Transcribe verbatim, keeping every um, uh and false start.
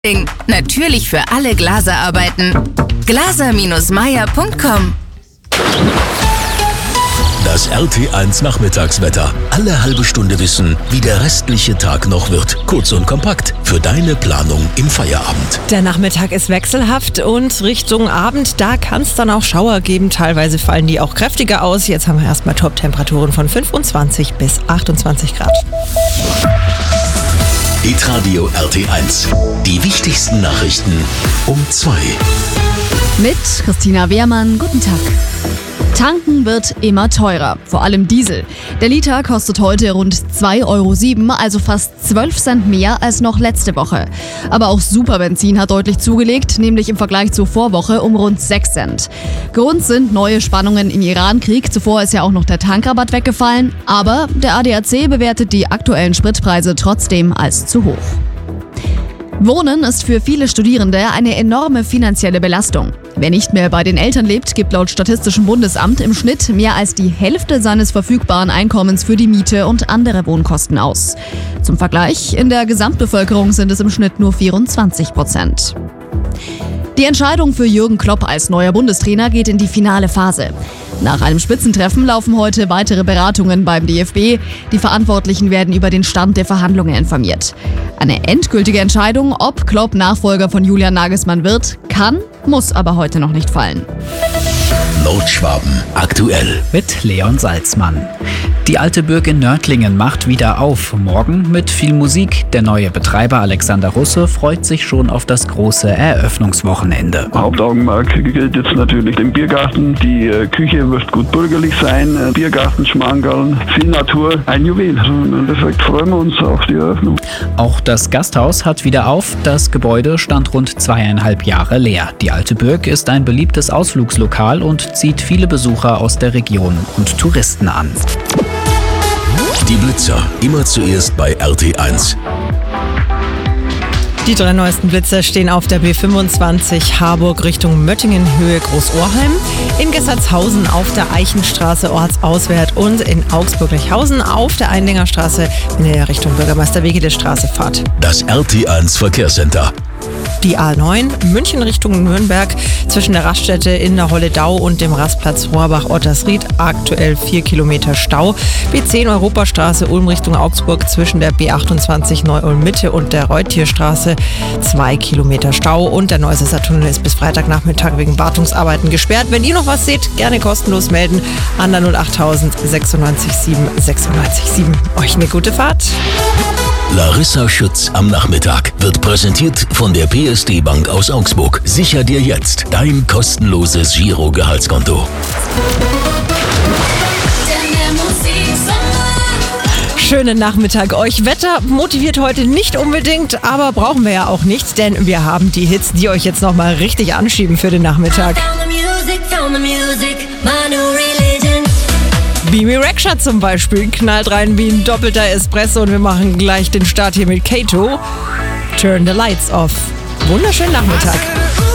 Natürlich für alle Glaserarbeiten. glaser Bindestrich meier Punkt com. Das R T eins Nachmittagswetter. Alle halbe Stunde wissen, wie der restliche Tag noch wird. Kurz und kompakt für deine Planung im Feierabend. Der Nachmittag ist wechselhaft und Richtung Abend, da kann es dann auch Schauer geben. Teilweise fallen die auch kräftiger aus. Jetzt haben wir erstmal Top-Temperaturen von fünfundzwanzig bis achtundzwanzig Grad. Hitradio R T eins. Die wichtigsten Nachrichten um zwei. Mit Christina Wehrmann, guten Tag. Tanken wird immer teurer, vor allem Diesel. Der Liter kostet heute rund zwei Euro sieben, also fast zwölf Cent mehr als noch letzte Woche. Aber auch Superbenzin hat deutlich zugelegt, nämlich im Vergleich zur Vorwoche um rund sechs Cent. Grund sind neue Spannungen im Iran-Krieg. Zuvor ist ja auch noch der Tankrabatt weggefallen. Aber der A D A C bewertet die aktuellen Spritpreise trotzdem als zu hoch. Wohnen ist für viele Studierende eine enorme finanzielle Belastung. Wer nicht mehr bei den Eltern lebt, gibt laut Statistischem Bundesamt im Schnitt mehr als die Hälfte seines verfügbaren Einkommens für die Miete und andere Wohnkosten aus. Zum Vergleich, in der Gesamtbevölkerung sind es im Schnitt nur vierundzwanzig Prozent. Die Entscheidung für Jürgen Klopp als neuer Bundestrainer geht in die finale Phase. Nach einem Spitzentreffen laufen heute weitere Beratungen beim D F B. Die Verantwortlichen werden über den Stand der Verhandlungen informiert. Eine endgültige Entscheidung, ob Klopp Nachfolger von Julian Nagelsmann wird, kann, muss aber heute noch nicht fallen. Nordschwaben aktuell. Mit Leon Salzmann. Die alte Burg in Nördlingen macht wieder auf. Morgen mit viel Musik. Der neue Betreiber Alexander Russe freut sich schon auf das große Eröffnungswochenende. Hauptaugenmerk gilt jetzt natürlich dem Biergarten. Die äh, Küche wird gut bürgerlich sein. Äh, Biergarten, Schmankerln, viel Natur, ein Juwel. Also im Endeffekt freuen wir uns auf die Eröffnung. Auch das Gasthaus hat wieder auf. Das Gebäude stand rund zweieinhalb Jahre leer. Die alte Burg ist ein beliebtes Ausflugslokal und zieht viele Besucher aus der Region und Touristen an. Die Blitzer, immer zuerst bei R T eins. Die drei neuesten Blitzer stehen auf der B fünfundzwanzig Harburg Richtung Möttingen Höhe Großohrheim, in Gessertshausen auf der Eichenstraße ortsauswärts und in Augsburg-Lechhausen auf der Einlingerstraße, wenn ihr Richtung Bürgermeisterwege der Straße fahrt. Das R T eins Verkehrscenter. Die A neun, München Richtung Nürnberg, zwischen der Raststätte in der Holledau und dem Rastplatz Rohrbach-Ottersried, aktuell vier Kilometer Stau. B zehn Europastraße Ulm Richtung Augsburg, zwischen der B achtundzwanzig Neu-Ulm Mitte und der Reutierstraße, zwei Kilometer Stau. Und der Neusesser Tunnel ist bis Freitagnachmittag wegen Wartungsarbeiten gesperrt. Wenn ihr noch was seht, gerne kostenlos melden an der null acht null sechs neun sieben sechs neun sieben. Euch eine gute Fahrt. Larissa Schütz am Nachmittag wird präsentiert von der P S D Bank aus Augsburg. Sicher dir jetzt dein kostenloses Giro-Gehaltskonto. Schönen Nachmittag euch. Wetter motiviert heute nicht unbedingt, aber brauchen wir ja auch nicht, denn wir haben die Hits, die euch jetzt nochmal richtig anschieben für den Nachmittag. Bimi Rexha zum Beispiel knallt rein wie ein doppelter Espresso und wir machen gleich den Start hier mit Kato. Turn the Lights Off. Wunderschönen Nachmittag.